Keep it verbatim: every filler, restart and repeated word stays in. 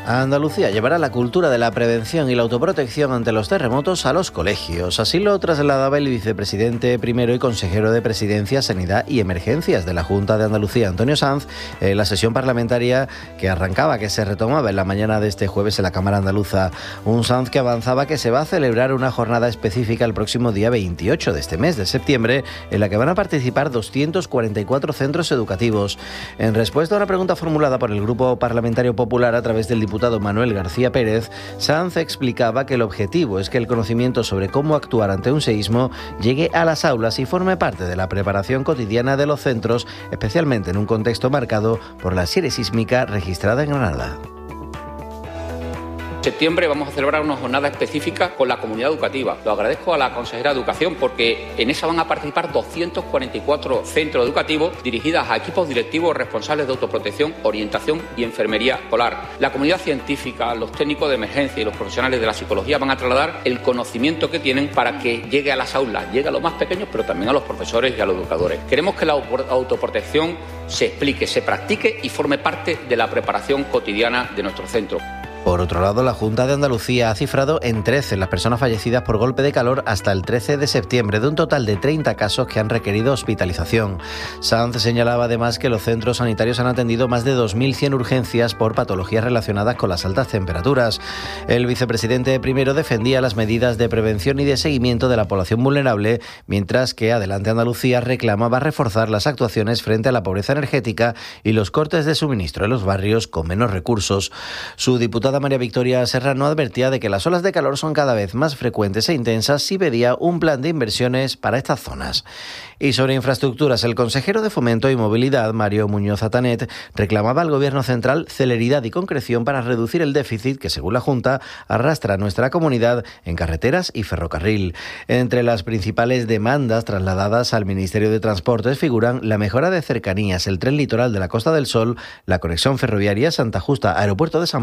Andalucía llevará la cultura de la prevención y la autoprotección ante los terremotos a los colegios. Así lo trasladaba el vicepresidente primero y consejero de Presidencia, Sanidad y Emergencias de la Junta de Andalucía, Antonio Sanz, en la sesión parlamentaria que arrancaba, que se retomaba en la mañana de este jueves en la Cámara Andaluza. Un Sanz que avanzaba que se va a celebrar una jornada específica el próximo día veintiocho de este mes de septiembre, en la que van a participar doscientos cuarenta y cuatro centros educativos. En respuesta a una pregunta formulada por el Grupo Parlamentario Popular a través del diputado diputado Manuel García Pérez, Sanz explicaba que el objetivo es que el conocimiento sobre cómo actuar ante un seísmo llegue a las aulas y forme parte de la preparación cotidiana de los centros, especialmente en un contexto marcado por la serie sísmica registrada en Granada. En septiembre vamos a celebrar una jornada específica con la comunidad educativa. Lo agradezco a la consejera de Educación porque en esa van a participar doscientos cuarenta y cuatro centros educativos dirigidas a equipos directivos responsables de autoprotección, orientación y enfermería escolar. La comunidad científica, los técnicos de emergencia y los profesionales de la psicología van a trasladar el conocimiento que tienen para que llegue a las aulas, llegue a los más pequeños, pero también a los profesores y a los educadores. Queremos que la autoprotección se explique, se practique y forme parte de la preparación cotidiana de nuestro centro. Por otro lado, la Junta de Andalucía ha cifrado en trece las personas fallecidas por golpe de calor hasta el trece de septiembre, de un total de treinta casos que han requerido hospitalización. Sanz señalaba además que los centros sanitarios han atendido más de dos mil cien urgencias por patologías relacionadas con las altas temperaturas. El vicepresidente primero defendía las medidas de prevención y de seguimiento de la población vulnerable, mientras que Adelante Andalucía reclamaba reforzar las actuaciones frente a la pobreza energética y los cortes de suministro en los barrios con menos recursos. Su diputada María Victoria Serrano advertía de que las olas de calor son cada vez más frecuentes e intensas y pedía un plan de inversiones para estas zonas. Y sobre infraestructuras, el consejero de Fomento y Movilidad, Mario Muñoz Atanet, reclamaba al Gobierno central celeridad y concreción para reducir el déficit que, según la Junta, arrastra a nuestra comunidad en carreteras y ferrocarril. Entre las principales demandas trasladadas al Ministerio de Transportes figuran la mejora de cercanías, el tren litoral de la Costa del Sol, la conexión ferroviaria Santa Justa, Aeropuerto de San